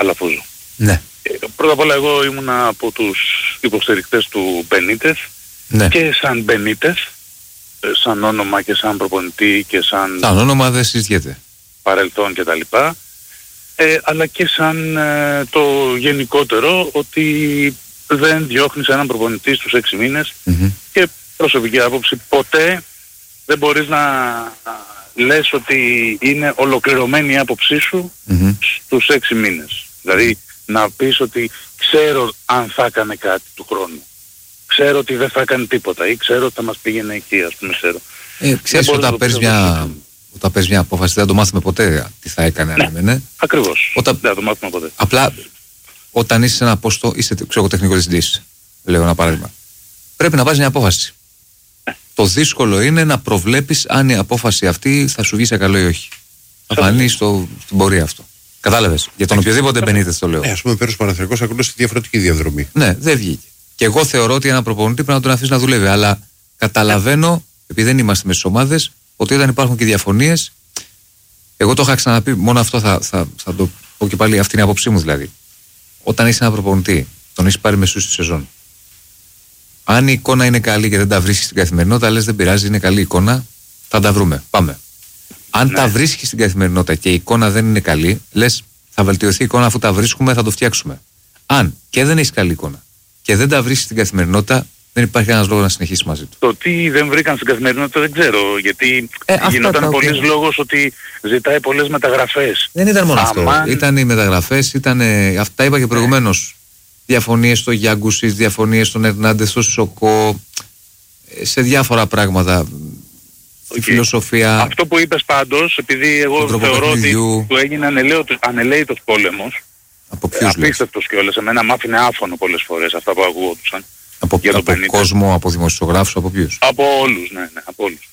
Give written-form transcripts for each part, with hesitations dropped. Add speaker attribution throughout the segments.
Speaker 1: Αλαφούζου.
Speaker 2: Ναι.
Speaker 1: Πρώτα απ' όλα εγώ ήμουνα από τους υποστηρικτές του Μπενίτες,
Speaker 2: Ναι.
Speaker 1: και σαν Μπενίτες, σαν όνομα και σαν προπονητή και σαν
Speaker 2: όνομα δεν συζητιέται.
Speaker 1: παρελθόν κτλ. Αλλά και σαν το γενικότερο ότι δεν διώχνεις έναν προπονητή στους 6 μήνες και προσωπική άποψη ποτέ δεν μπορείς να λες ότι είναι ολοκληρωμένη η άποψή σου στους 6 μήνες. Δηλαδή να πεις ότι ξέρω αν θα έκανε κάτι του χρόνου. Ξέρω ότι δεν θα έκανε τίποτα ή ξέρω ότι θα μας πήγαινε εκεί, ας πούμε, ξέρω.
Speaker 2: Ξέρεις, όταν παίρνεις μια απόφαση δεν θα το μάθουμε ποτέ τι θα έκανε.
Speaker 1: Ναι, ακριβώς. Δεν θα το μάθουμε ποτέ.
Speaker 2: Απλά όταν είσαι σε ένα πόστο, είσαι τεχνικός διευθυντής, λέω ένα παράδειγμα, πρέπει να πάρεις μια απόφαση. Το δύσκολο είναι να προβλέπεις αν η απόφαση αυτή θα σου βγει σε καλό ή όχι. Θα φανεί στην πορεία αυτό. Κατάλαβες. Για τον οποιοδήποτε Μπενίτες το λέω.
Speaker 3: Ας πούμε, πέρασε ο Παναθηναϊκός ακολούθησε διαφορετική διαδρομή.
Speaker 2: Ναι, δεν βγήκε. Και εγώ θεωρώ ότι ένα προπονητή πρέπει να τον αφήσει να δουλεύει. Αλλά καταλαβαίνω, επειδή δεν είμαστε με τις ομάδες, ότι όταν υπάρχουν και διαφωνίες, εγώ το είχα ξαναπεί, μόνο αυτό θα το πω και πάλι, αυτή είναι η άποψή μου δηλαδή. Όταν είσαι ένα προπονητή, τον έχεις πάρει μεσούς στη σεζόν. Αν η εικόνα είναι καλή και δεν τα βρίσκεις στην καθημερινότητα, λες δεν πειράζει, είναι καλή εικόνα, θα τα βρούμε. Πάμε. Αν τα βρίσκεις στην καθημερινότητα και η εικόνα δεν είναι καλή, λες θα βελτιωθεί η εικόνα αφού τα βρίσκουμε, θα το φτιάξουμε. Αν και δεν έχεις καλή εικόνα και δεν τα βρίσκεις στην καθημερινότητα, δεν υπάρχει κανένας λόγος να συνεχίσεις μαζί του.
Speaker 1: Το τι δεν βρήκαν στην καθημερινότητα δεν ξέρω, γιατί γινόταν πολλής λόγος ότι ζητάει πολλές μεταγραφές.
Speaker 2: Δεν ήταν μόνο αυτό. Ήταν οι μεταγραφές, αυτά είπα και προηγουμένως. Διαφωνίες στο Γιάνγκουσιτς, διαφωνίες στον Ερνάντες, στο Σοκό, σε διάφορα πράγματα. Στη φιλοσοφία.
Speaker 1: Αυτό που είπες πάντως, επειδή εγώ θεωρώ ότι του έγινε ανελαίητος πόλεμος.
Speaker 2: Από ποιους λες?
Speaker 1: Απίστευτος κιόλας. Εμένα μ' άφηνε άφωνο πολλές φορές αυτά που ακούγονταν.
Speaker 2: Από κόσμο, από δημοσιογράφους, από ποιους?
Speaker 1: Από όλους, ναι, από όλους.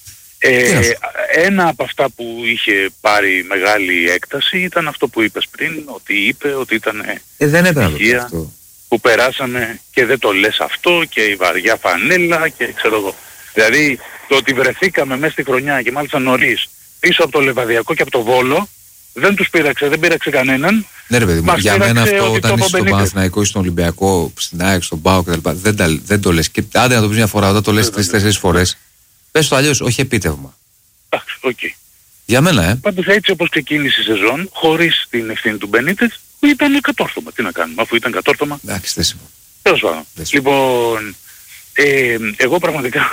Speaker 1: Ένα από αυτά που είχε πάρει μεγάλη έκταση ήταν αυτό που είπες πριν, ότι είπε ότι ήταν
Speaker 2: δεν έπρεπε αυτό
Speaker 1: που περάσαμε και δεν το λες αυτό και η βαριά φανέλα και ξέρω εγώ. Δηλαδή το ότι βρεθήκαμε μέσα στη χρονιά και μάλιστα νωρίς πίσω από το Λεβαδιακό και από το Βόλο δεν τους πείραξε, δεν πείραξε κανέναν.
Speaker 2: Ναι ρε παιδί μου, για μένα αυτό όταν είσαι στον Παναθηναϊκό ή στον Ολυμπιακό, στην ΑΕΚ, στον ΠΑΟΚ κτλ. Δεν το λες. Και άντε να το πεις μια φορά, όταν το λες 3-4 φορές, πες το αλλιώς, όχι επίτευγμα.
Speaker 1: Εντάξει, οκ.
Speaker 2: Για μένα,
Speaker 1: Πάντως έτσι όπως ξεκίνησε η σεζόν, χωρίς την ευθύνη του Μπενίτες, ήταν κατόρθωμα. Τι να κάνουμε, αφού ήταν κατόρθωμα.
Speaker 2: Εντάξει, δεν συμφωνώ.
Speaker 1: Τέλος πάντων. Λοιπόν, εγώ πραγματικά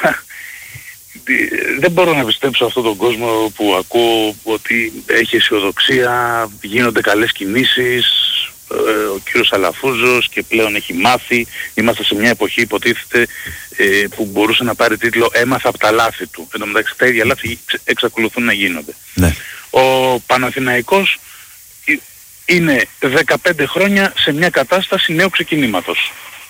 Speaker 1: δεν μπορώ να πιστέψω αυτόν τον κόσμο που ακούω ότι έχει αισιοδοξία, γίνονται καλές κινήσεις, ο κύριος Αλαφούζος και πλέον έχει μάθει. Είμαστε σε μια εποχή υποτίθεται που μπορούσε να πάρει τίτλο «Έμαθα από τα λάθη του». Εν τω μεταξύ τα ίδια λάθη εξακολουθούν να γίνονται.
Speaker 2: Ναι.
Speaker 1: Ο Παναθηναϊκός είναι 15 χρόνια σε μια κατάσταση νέου ξεκινήματος.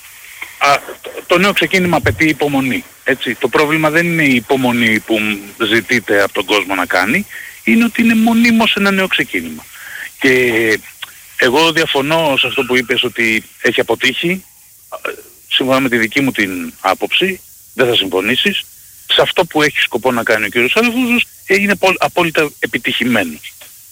Speaker 1: Το νέο ξεκίνημα απαιτεί υπομονή. Έτσι. Το πρόβλημα δεν είναι η υπομονή που ζητείτε από τον κόσμο να κάνει, είναι ότι είναι μονίμως ένα νέο ξεκίνημα. Και εγώ διαφωνώ σε αυτό που είπες ότι έχει αποτύχει, σύμφωνα με τη δική μου την άποψη, δεν θα συμφωνήσεις. Σε αυτό που έχει σκοπό να κάνει ο κύριος Αλαφούζος είναι απόλυτα επιτυχημένος.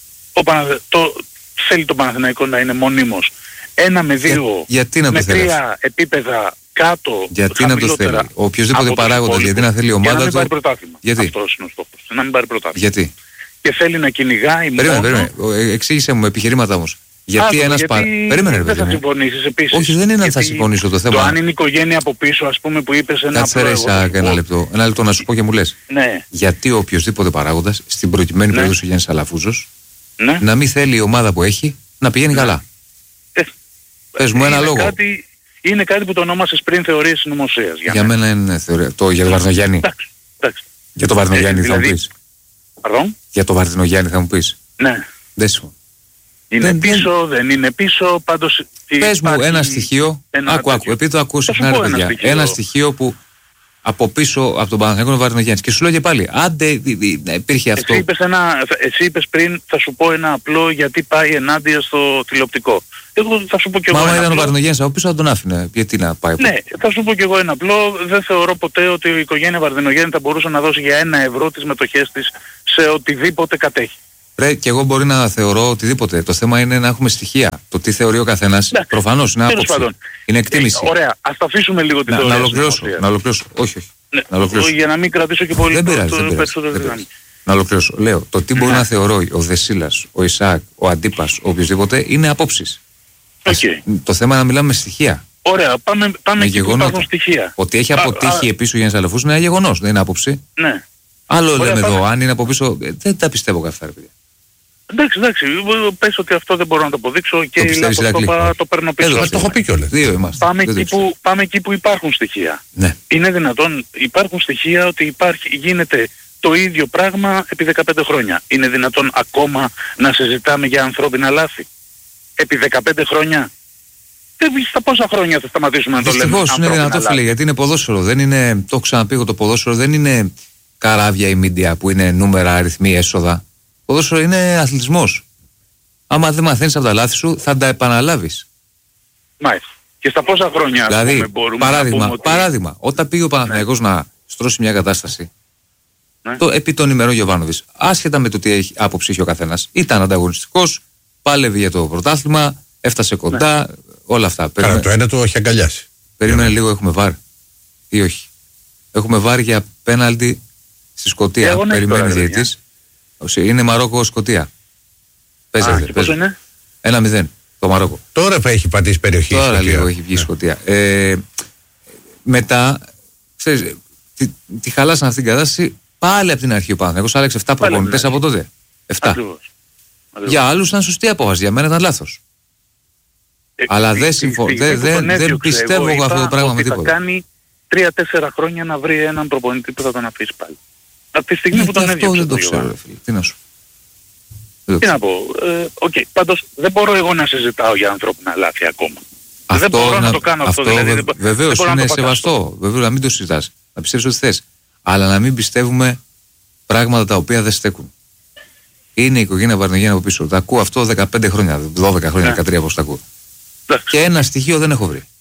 Speaker 1: Θέλει το Παναθηναϊκό να είναι μονίμως 1 με 2 με 3 επίπεδα κάτω.
Speaker 2: Γιατί να το θέλει? Ο οποιοσδήποτε παράγοντας, γιατί να θέλει η ομάδα του?
Speaker 1: Για να μην πάρει πρωτάθλημα.
Speaker 2: Γιατί?
Speaker 1: Αυτός είναι ο στόχος. Να μην πάρει πρωτάθλημα.
Speaker 2: Γιατί?
Speaker 1: Και θέλει να κυνηγάει
Speaker 2: Περίμενε. Εξήγησε μου επιχειρήματα όμως. Γιατί ένας Περίμενε ρε παιδί.
Speaker 1: Δεν θα συμφωνήσεις επίσης.
Speaker 2: Όχι, δεν είναι αν θα συμφωνήσω το θέμα.
Speaker 1: Το αν είναι η οικογένεια από πίσω, ας πούμε, που είπες ένα
Speaker 2: απλό. Κάτσε ρε ένα λεπτό. Ένα λεπτό να σου πω και μου λες.
Speaker 1: Ναι.
Speaker 2: Γιατί ο οποιοσδήποτε παράγοντας, στην προκειμένη περίπτωση ο Γιάννης Αλαφούζος,
Speaker 1: ναι,
Speaker 2: να μην θέλει η ομάδα που έχει να πηγαίνει καλά. Πες μου ένα λόγο.
Speaker 1: Είναι κάτι που το ονόμασες πριν θεωρίες συνωμοσίας.
Speaker 2: Για μένα είναι θεωρία. Για τον Βαρδινογιάννη.
Speaker 1: Εντάξει.
Speaker 2: Για τον Βαρδινογιάννη θα μου πεις.
Speaker 1: Πardon?
Speaker 2: Για τον Βαρδινογιάννη θα μου πεις.
Speaker 1: Ναι.
Speaker 2: Δεν συμφωνώ.
Speaker 1: Είναι πίσω, δεν είναι πίσω, πάντως...
Speaker 2: Πες μου ένα στοιχείο, άκου, επειδή το ακούω συχνά ρε παιδιά, ένα στοιχείο που από πίσω από τον Παναθηναϊκό είναι ο Βαρδινογιάννης. Και σου λέω και πάλι, άντε υπήρχε αυτό.
Speaker 1: Εσύ είπες πριν, θα σου πω ένα απλό γιατί πάει ενάντια στο τηλεοπτικό. Εγώ θα σου πω και εγώ.
Speaker 2: Μα ήταν ο Βαρδινογιάννης από πίσω θα τον άφηνε. Γιατί να πάει.
Speaker 1: Ναι, θα σου πω και εγώ ένα απλό. Δεν θεωρώ ποτέ ότι η οικογένεια Βαρδινογιάννη θα μπορούσε να δώσει για 1 ευρώ τις μετοχές της σε οτιδήποτε κατέχει.
Speaker 2: Και εγώ μπορεί να θεωρώ οτιδήποτε. Το θέμα είναι να έχουμε στοιχεία. Το τι θεωρεί ο καθένας. Προφανώς είναι άποψη. Είναι εκτίμηση.
Speaker 1: Ωραία, ας το αφήσουμε λίγο την
Speaker 2: να ολοκληρώσω. Όχι. Να ολοκληρώσω.
Speaker 1: Για να μην κρατήσω και πολύ
Speaker 2: περισσότερο. Να ολοκληρώσω. Λέω, το τι μπορεί να θεωρώ ο Δεσίλας, ο Ισάκ, ο Αντίπας, ο οποιοδήποτε είναι απόψεις. Το θέμα είναι να μιλάμε με στοιχεία.
Speaker 1: Ωραία, πάμε εκεί που υπάρχουν στοιχεία.
Speaker 2: Ότι έχει αποτύχει επίσης ο Γιάννης Αλεφούς είναι ένα γεγονός, δεν είναι άποψη.
Speaker 1: Ναι.
Speaker 2: Άλλο λέμε εδώ, αν είναι από πίσω, δεν τα πιστεύω καθαρά, παιδιά.
Speaker 1: Εντάξει, πες ότι αυτό δεν μπορώ να το αποδείξω και το παίρνω πίσω.
Speaker 3: Το έχω πει κιόλας.
Speaker 2: Δύο είμαστε.
Speaker 1: Πάμε εκεί που υπάρχουν στοιχεία.
Speaker 2: Ναι.
Speaker 1: Είναι δυνατόν, υπάρχουν στοιχεία ότι γίνεται το ίδιο πράγμα επί 15 χρόνια. Είναι δυνατόν ακόμα να συζητάμε για ανθρώπινα λάθη επί 15 χρόνια? Στα πόσα χρόνια θα σταματήσουμε να το λέμε?
Speaker 2: Δυστυχώς είναι δυνατό, φίλε, γιατί είναι ποδόσφαιρο. Δεν είναι, το έχω ξαναπεί εγώ, το ποδόσφαιρο δεν είναι καράβια ή μίντια που είναι νούμερα, αριθμοί, έσοδα. Ποδόσφαιρο είναι αθλητισμός. Άμα δεν μαθαίνεις από τα λάθη σου, θα τα επαναλάβεις.
Speaker 1: Μάλιστα. Και στα πόσα χρόνια,
Speaker 2: δηλαδή,
Speaker 1: μπορούμε να πούμε ότι...
Speaker 2: παράδειγμα, όταν πήγε ο Παναθηναϊκός να στρώσει μια κατάσταση, επί των ημερών Γιοβάνοβιτς, άσχετα με το τι άποψη είχε ο καθένας, ήταν ανταγωνιστικός, πάλευε για το πρωτάθλημα, έφτασε κοντά, όλα αυτά.
Speaker 3: Καλά, το ένα το έχει αγκαλιάσει.
Speaker 2: Περίμενε λίγο, έχουμε βάρ ή όχι? Έχουμε βάρ για πέναλτι στη Σκωτία. Περιμένει διαιτητής. Είναι Μαρόκο-Σκωτία. Παίζεται.
Speaker 1: Πόσο είναι?
Speaker 2: 1-0 το Μαρόκο.
Speaker 3: Τώρα θα έχει πατήσει περιοχή.
Speaker 2: Τώρα λίγο έχει βγει η Σκωτία. Μετά, ξέρεις, τη χαλάσαν αυτήν την κατάσταση πάλι από την αρχή ο Παναθηναϊκός. Άλλαξε 7 προπονητές από τότε. 7. Για άλλους ήταν σωστή απόφαση, για μένα ήταν λάθος. Αλλά δεν πιστεύω εγώ αυτό το πράγμα με τίποτα.
Speaker 1: Θα κάνει 3-4 χρόνια να βρει έναν προπονητή που θα τον αφήσει πάλι. Από τη στιγμή που τον έδιωξε.
Speaker 2: Αυτό δεν το ξέρω, φίλε. Τι να σου.
Speaker 1: Τι να πω. Πάντως δεν μπορώ εγώ να συζητάω για ανθρώπινα λάθη ακόμα. Δεν μπορώ να το κάνω αυτό.
Speaker 2: Βεβαίως είναι σεβαστό. Βεβαίως να μην το συζητάς. Να πιστεύεις ό,τι θες. Αλλά να μην πιστεύουμε πράγματα τα οποία δεν στέκουν. Είναι η οικογένεια Βαρδινογιάννη από πίσω. Τα ακούω αυτό 15 χρόνια, 12 χρόνια, 13 πώς τα ακούω. Και ένα στοιχείο δεν έχω βρει.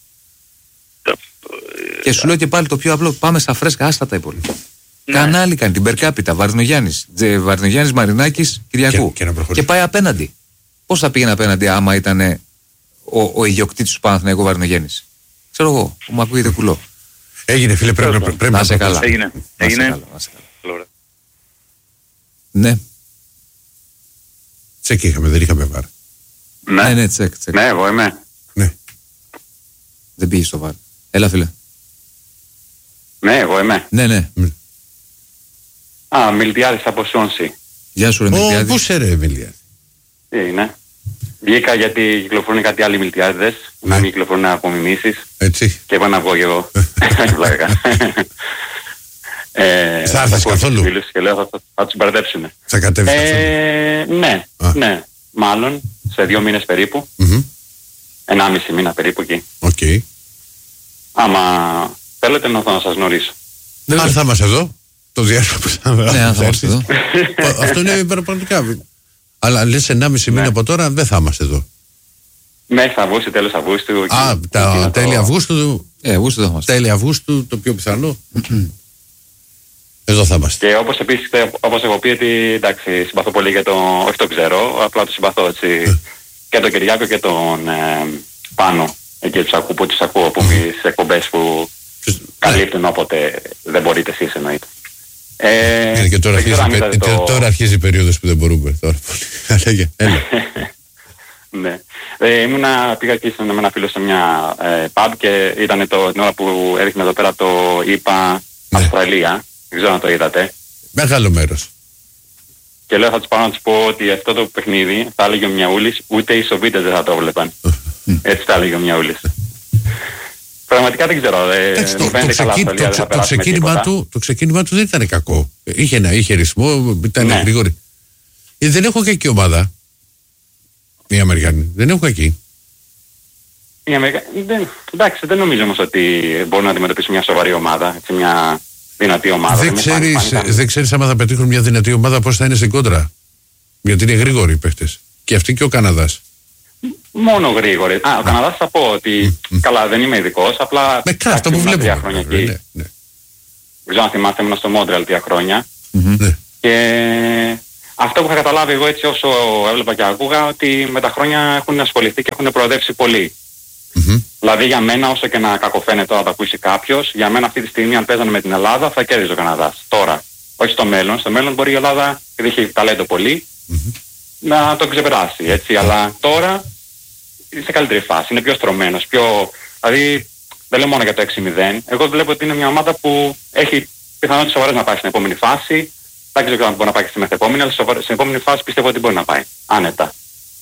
Speaker 2: Και σου λέω και πάλι το πιο απλό. Πάμε στα φρέσκα, άστα τα υπόλοιπα. Κανάλι κάνει την Περκάπιτα, Βαρδινογιάννης, Μαρινάκης, Κυριακού. Και πάει απέναντι. Πώς θα πήγαινε απέναντι άμα ήταν ο ιδιοκτήτης του Παναθηναϊκού Βαρδινογιάννης? Ξέρω εγώ, που μου ακούγεται κουλό.
Speaker 3: Έγινε, φίλε, πρέπει
Speaker 2: να σε καλά.
Speaker 1: Έγινε.
Speaker 2: Ναι.
Speaker 3: Τσεκ είχαμε, δεν είχαμε βάρ.
Speaker 2: Ναι, τσεκ.
Speaker 4: Ναι, εγώ είμαι.
Speaker 3: Ναι.
Speaker 2: Δεν πήγε στο βάρ. Έλα, φίλε.
Speaker 4: Ναι, εγώ είμαι.
Speaker 2: Ναι.
Speaker 4: Μιλτιάδης από Σόνση.
Speaker 2: Γεια σου, ρε Μιλτιάδη.
Speaker 3: Πού σε ρε Μιλτιάδη?
Speaker 4: Τι είναι? Βγήκα γιατί κυκλοφορούν κάτι άλλοι Μιλτιάδες, να μην κυκλοφορούν απομιμήσεις.
Speaker 3: Έτσι.
Speaker 4: Και είπα να βγω κι εγώ.
Speaker 3: Θα έρθεις καθόλου?
Speaker 4: Και λέω θα τους μπερδέψουν.
Speaker 3: Θα κατέβεις καθόλου?
Speaker 4: Ναι, μάλλον σε 2 μήνες περίπου. 1,5 μήνα περίπου εκεί.
Speaker 3: Οκ.
Speaker 4: Άμα θέλετε να σας γνωρίσω.
Speaker 3: Αν θα είμαστε εδώ, το διάστημα που θα
Speaker 2: είμαστε εδώ.
Speaker 3: Αυτό είναι πραγματικά. Αλλά λες 1,5 μήνα από τώρα δεν θα είμαστε εδώ.
Speaker 4: Μέχρι Αυγούστου, τέλος Αυγούστου.
Speaker 3: Τέλη Αυγούστου.
Speaker 2: Αυγούστου θα είμαστε.
Speaker 3: Τέλη Αυγούστου, το πιο πιθανό. Εδώ θα είμαστε.
Speaker 4: Και όπως επίσης, όπως έχω πει, ότι εντάξει, συμπαθώ πολύ για το... Όχι το ξέρω, απλά το συμπαθώ έτσι. Και τον Κυριάκο και τον Πάνο. Εκεί τους ακούω από τις εκπομπές που καλύπτουν όποτε δεν μπορείτε εσείς εννοείται.
Speaker 3: Και τώρα αρχίζει η περίοδος που δεν μπορούμε.
Speaker 4: Ναι. Πήγα εκεί με ένα φίλο σε μια pub και ήταν την ώρα που έριχνε εδώ πέρα το ΙΠΑ Αυστραλία. Δεν ξέρω αν το είδατε.
Speaker 3: Μεγάλο μέρος.
Speaker 4: Και λέω θα τους πάω να τους πω ότι αυτό το παιχνίδι θα έλεγε ο Μιαούλης, ούτε οι Σοβίτες δεν θα το βλέπαν. Έτσι θα έλεγε ο Μιαούλης. Πραγματικά δεν ξέρω.
Speaker 3: Το ξεκίνημα του δεν ήταν κακό. Είχε ρυθμό, ήταν γρήγορη. Δεν έχω κακή ομάδα. Οι Αμερικάνοι. Δεν έχω κακή.
Speaker 4: Εντάξει, δεν νομίζω όμως ότι μπορούν να αντιμετωπίσουν μια σοβαρή ομάδα. Έτσι, μια δυνατή ομάδα.
Speaker 3: Δεν ξέρεις άμα θα πετύχουν μια δυνατή ομάδα πώς θα είναι στην κόντρα. Γιατί είναι γρήγοροι οι παίχτες. Και αυτοί και ο Καναδάς.
Speaker 4: Μόνο γρήγοροι. Ο Καναδάς θα πω ότι καλά δεν είμαι ειδικός, απλά
Speaker 3: με αυτό που βλέπω.
Speaker 4: Δεν ξέρω αν θυμάστε, ήμουν στο Μόντρεαλ 3 χρόνια. Και αυτό που είχα καταλάβει εγώ έτσι όσο έβλεπα και ακούγα, ότι με τα χρόνια έχουν ασχοληθεί και έχουν προοδεύσει πολύ. Δηλαδή για μένα, όσο και να κακοφαίνεται τώρα να το ακούσει κάποιος, για μένα αυτή τη στιγμή αν παίζανε με την Ελλάδα θα κέρδιζε ο Καναδάς. Τώρα, όχι στο μέλλον. Στο μέλλον μπορεί η Ελλάδα, επειδή έχει ταλέντο πολύ, να το ξεπεράσει, έτσι. Αλλά τώρα είναι σε καλύτερη φάση, είναι πιο στρωμένος, πιο... Δηλαδή, δεν λέω μόνο για το 6-0. Εγώ βλέπω ότι είναι μια ομάδα που έχει πιθανότητες σοβαρές να πάει στην επόμενη φάση. Δεν ξέρω αν μπορεί να πάει και στη μεθεπόμενη, αλλά στην επόμενη φάση πιστεύω ότι μπορεί να πάει. Άνετα.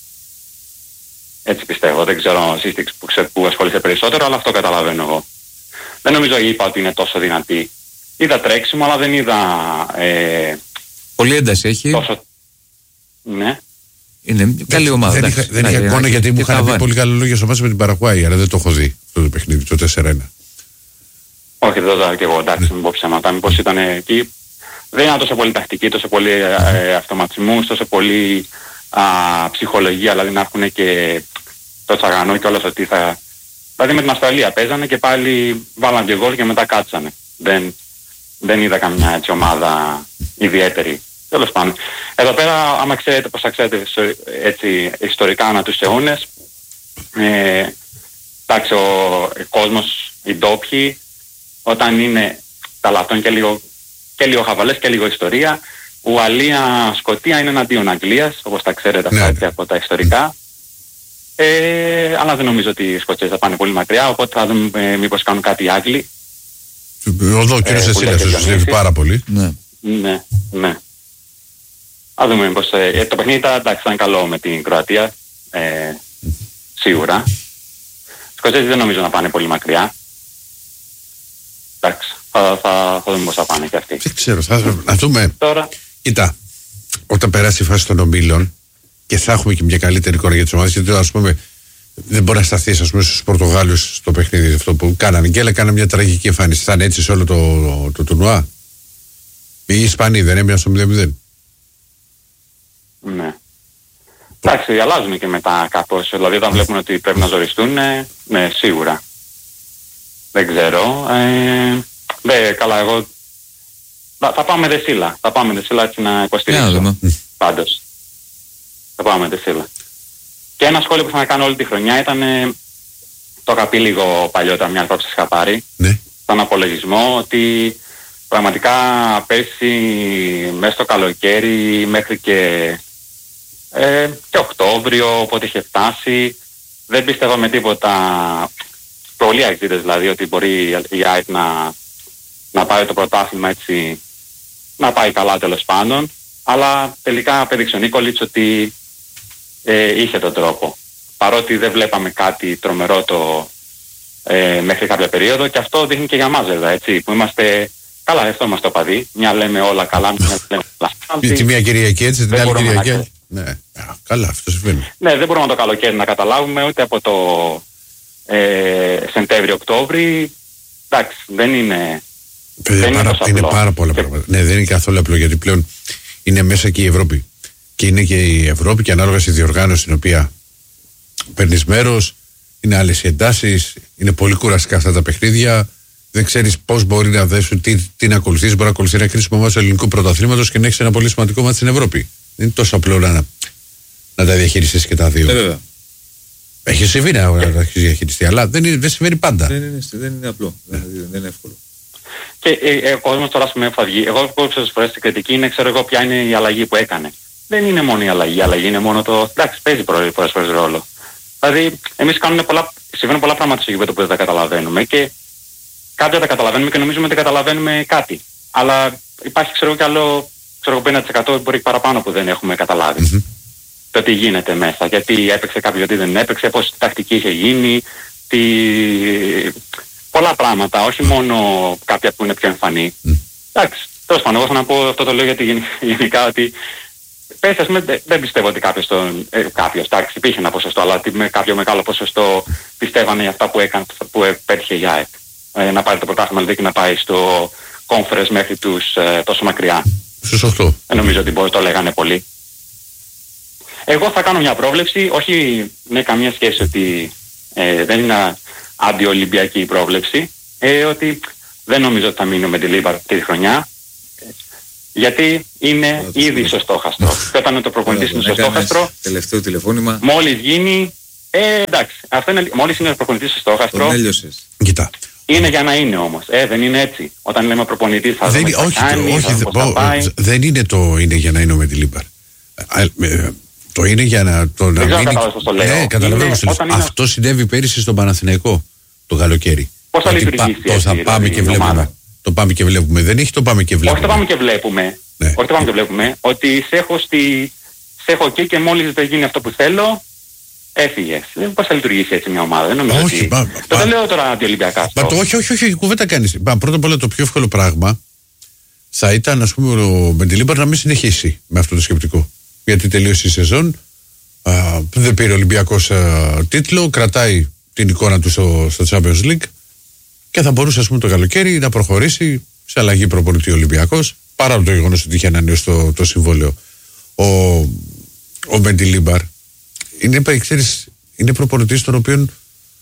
Speaker 4: Έτσι πιστεύω. Δεν ξέρω εσείς που ασχολείστε περισσότερο, αλλά αυτό καταλαβαίνω εγώ. Δεν νομίζω είπα ότι είναι τόσο δυνατή. Είδα τρέξιμο, αλλά δεν είδα...
Speaker 2: Πολύ ένταση έχει.
Speaker 4: Τόσο... Ναι.
Speaker 2: Είναι καλή ομάδα.
Speaker 3: Δεν είχα εικόνα γιατί μου είχαν πει πολύ καλά λόγια στο μάτι με την Παραγουάη, αλλά δεν το έχω δει αυτό το παιχνίδι, το 4-1.
Speaker 4: Όχι, δεν το είδα και εγώ. Εντάξει, μην πω ψέματα. Μήπως ήταν εκεί. Δεν ήταν τόσο πολύ τακτική, τόσο πολύ αυτοματισμούς, τόσο πολύ ψυχολογία, δηλαδή να έχουν και το τσαγανό και όλος ότι θα... Δηλαδή με την Αυστραλία παίζανε και πάλι βάλαν και γκολ και μετά κάτσανε. Δεν είδα καμιά έτσι ομάδα ιδιαίτερη. Τέλος πάντων. Εδώ πέρα, άμα ξέρετε πώς θα ξέρετε έτσι ιστορικά ανά τους αιώνες, εντάξει, ο κόσμος, οι ντόπιοι, όταν είναι ταλατών και λίγο χαβαλές και λίγο ιστορία, Ουαλία, Σκωτία είναι εναντίον Αγγλίας, όπως τα ξέρετε αυτά και από τα ιστορικά. Αλλά δεν νομίζω ότι οι Σκοτσέζοι θα πάνε πολύ μακριά, οπότε θα δούμε μήπως κάνουν κάτι οι Άγγλοι.
Speaker 3: Εδώ ο κύριος Εσίλας τους δουλεύει πάρα πολύ.
Speaker 4: Ναι. Θα δούμε μήπως... το παιχνίδι ήταν καλό με την Κροατία, σίγουρα. Οι Σκοτσέζοι δεν νομίζω να πάνε πολύ μακριά. Εντάξει, θα δούμε πώς θα πάνε και αυτοί.
Speaker 3: Δεν ξέρω, θα δούμε.
Speaker 4: Τώρα...
Speaker 3: Κοίτα, όταν περάσει η φάση των ομίλων και θα έχουμε και μια καλύτερη εικόνα για τις ομάδες, γιατί ας πούμε δεν μπορεί να σταθεί στους Πορτογάλους στο παιχνίδι αυτό που κάνανε και έκαναν μια τραγική εμφάνιση. Θα είναι έτσι σε όλο το τουρνουά. Οι Ισπανοί δεν έμειναν στο 0-0.
Speaker 4: Ναι. Εντάξει, αλλάζουν και μετά κάπως. Δηλαδή όταν βλέπουν ότι πρέπει να ζοριστούν, ναι, σίγουρα. Δεν ξέρω. Καλά, εγώ θα πάμε δεσίλα. Θα πάμε δεσίλα έτσι να υποστηρίξω. Πάντως. Θα πάμε δεσίλα. Και ένα σχόλιο που θα κάνω όλη τη χρονιά ήταν, το είχα πει λίγο παλιότερα, μια φορά που σας είχα πάρει, στον απολογισμό, ότι πραγματικά πέρσι μέσα στο καλοκαίρι μέχρι και Οκτώβριο, όποτε είχε φτάσει, δεν πίστευα με τίποτα, πολλοί αεξίδες δηλαδή, ότι μπορεί η ΑΕΚ να πάρει το πρωτάθλημα έτσι, να πάει καλά τέλος πάντων, αλλά τελικά απέδειξε ο Νίκολιτς ότι είχε τον τρόπο. Παρότι δεν βλέπαμε κάτι τρομερό μέχρι κάποια περίοδο, και αυτό δείχνει και για μας βέβαια, έτσι, που είμαστε καλά, αυτό είμαστε οπαδοί. Μια λέμε όλα καλά, μια λέμε όλα.
Speaker 3: Τη μία Κυριακή έτσι, την άλλη Κυριακή. Ναι, καλά, αυτό συμβαίνει.
Speaker 4: Ναι, δεν μπορούμε το καλοκαίρι να καταλάβουμε, ούτε από το Σεπτέμβριο-Οκτώβρη. Εντάξει, δεν είναι.
Speaker 3: Είναι πάρα πολλά πράγματα. Ναι, δεν είναι καθόλου απλό, γιατί πλέον είναι μέσα και η Ευρώπη. Και είναι και η Ευρώπη, και ανάλογα στη διοργάνωση στην οποία παίρνεις μέρος, είναι άλλες οι εντάσεις, είναι πολύ κουραστικά αυτά τα παιχνίδια. Δεν ξέρεις πώς μπορεί να δέσουν, τι να ακολουθείς. Μπορεί να ακολουθεί ένα κρίσιμο μάτι του ελληνικού πρωταθλήματος και να έχεις ένα πολύ σημαντικό μάτι στην Ευρώπη. Δεν είναι τόσο απλό να τα διαχειριστείς και τα δύο.
Speaker 2: Βέβαια.
Speaker 3: Έχει συμβεί να τα έχεις διαχειριστεί, αλλά δεν συμβαίνει πάντα.
Speaker 2: Δεν είναι απλό. Δεν είναι εύκολο.
Speaker 4: Και ο κόσμος τώρα που θα βγει, εγώ πόσες φορές στην κριτική είναι, ξέρω εγώ ποια είναι η αλλαγή που έκανε. Δεν είναι μόνο η αλλαγή είναι μόνο το. Εντάξει, παίζει πολλές φορές ρόλο. Δηλαδή, εμείς συμβαίνουν πολλά πράγματα στο γήπεδο που δεν τα καταλαβαίνουμε, και κάποια τα καταλαβαίνουμε και νομίζουμε ότι καταλαβαίνουμε κάτι. Αλλά υπάρχει, ξέρω κι άλλο, 50% μπορεί παραπάνω που δεν έχουμε καταλάβει. Το τι γίνεται μέσα, γιατί έπαιξε κάποιο, γιατί δεν έπαιξε, πώς τακτική είχε γίνει, πολλά πράγματα, όχι μόνο κάποια που είναι πιο εμφανή. Εντάξει, τέλος πάντων, εγώ θα να πω, αυτό το λέω γιατί γενικά ότι πες, ας πούμε, δεν πιστεύω ότι κάποιος, εντάξει, υπήρχε ένα ποσοστό, αλλά με κάποιο μεγάλο ποσοστό πιστεύανε για αυτά που επέτυχε η ΑΕΚ. Να πάρει το πρωτάθλημα δηλαδή και να πάει στο conference μέχρι τους τόσο μακριά.
Speaker 3: Στους 8.
Speaker 4: Δεν νομίζω ότι το λέγανε πολύ. Εγώ θα κάνω μια πρόβλεψη, όχι με καμία σχέση ότι δεν είναι αντιολυμπιακή η πρόβλεψη, ότι δεν νομίζω ότι θα μείνω με τη Λίμπαρ τη χρονιά. Γιατί είναι ήδη στο στόχαστρο. Και όταν το προπονητής είναι στο στόχαστρο,
Speaker 2: τελευταίο τηλεφώνημα.
Speaker 4: Μόλις γίνει. Εντάξει, αυτό είναι, μόλις είναι ο προπονητής στο στόχαστρο.
Speaker 2: Τον έλειωσες.
Speaker 3: Κοίτα.
Speaker 4: Είναι για να είναι όμως. Δεν είναι έτσι. Όταν λέμε προπονητής θα δούμε θα πάει.
Speaker 3: Δεν είναι το είναι για να είναι ο Μεντιλίμπαρ. Το είναι για να το να
Speaker 4: μείνει.
Speaker 3: Ναι, καταλαβαίνω. Αυτό συνέβη πέρυσι στον Παναθηναϊκό το καλοκαίρι.
Speaker 4: Πώς θα λειτουργήσει έτσι,
Speaker 3: θα πάμε και βλέπουμε. Το πάμε και βλέπουμε. Δεν έχει το πάμε και βλέπουμε.
Speaker 4: Όχι το πάμε και βλέπουμε.
Speaker 3: Ναι.
Speaker 4: Όχι το πάμε και βλέπουμε. Ότι σε έχω εκεί και μόλις δεν γίνει αυτό που θέλω, έφυγες. Πώς θα λειτουργήσει έτσι μια ομάδα. Δεν νομίζω
Speaker 3: όχι,
Speaker 4: ότι. Δεν λέω τώρα αντιολυμπιακά.
Speaker 3: Όχι, κουβέντα κάνεις. Πρώτα απ' όλα το πιο εύκολο πράγμα θα ήταν, ας πούμε, ο Μεντιλίμπαρ να μην συνεχίσει με αυτό το σκεπτικό. Γιατί τελείωσε η σεζόν, δεν πήρε Ολυμπιακός τίτλο, κρατάει την εικόνα του στο Champions League και θα μπορούσε, ας πούμε, το καλοκαίρι να προχωρήσει σε αλλαγή προπονητή Ολυμπιακός, παρά το γεγονός ότι είχε ανανεώσει το συμβόλαιο. Ο Μεντιλίμπαρ είναι προπονητής τον οποίον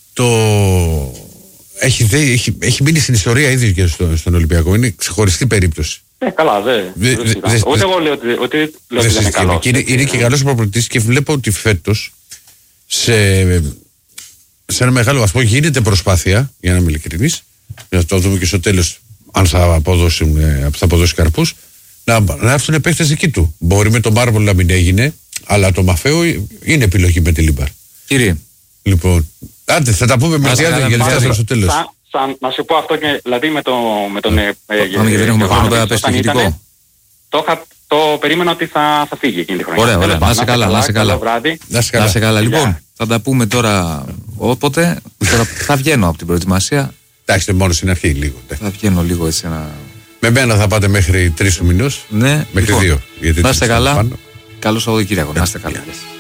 Speaker 3: έχει μείνει στην ιστορία ήδη και στον Ολυμπιακό. Είναι ξεχωριστή περίπτωση.
Speaker 4: Καλά, ούτε εγώ λέω ότι δεν είναι καλό.
Speaker 3: Είναι και καλός προπονητής και βλέπω ότι φέτος σε ένα μεγάλο βαθμό γίνεται προσπάθεια, για να είμαι ειλικρινής, για να το δούμε και στο τέλος αν θα αποδώσει καρπούς, να έρθουν παίκτες εκεί του. Μπορεί με το Μάρβολ να μην έγινε, αλλά το Μαφαίο είναι επιλογή με τη Λίμπαρ.
Speaker 2: Κύριε.
Speaker 3: Λοιπόν, άντε, θα τα πούμε με διάδροση γιατί θα στο τέλος.
Speaker 4: Να σου πω αυτό και δηλαδή με τον.
Speaker 2: Πάμε και δεν έχουμε χρόνο πέρα πες το ηχητικό.
Speaker 4: Το περίμενα ότι θα φύγει εκείνη τη χρονιά.
Speaker 2: Ωραία, να σε καλά. Λοιπόν, θα τα πούμε τώρα όποτε. Τώρα θα βγαίνω από την προετοιμασία.
Speaker 3: Εντάξει, μόνο στην αρχή λίγο.
Speaker 2: Θα βγαίνω λίγο έτσι ένα.
Speaker 3: Με μένα θα πάτε μέχρι 3 του μηνός.
Speaker 2: Ναι,
Speaker 3: μέχρι 2.
Speaker 2: Να είστε καλά. Καλό Σαββατοκύριακο. Να είστε καλά.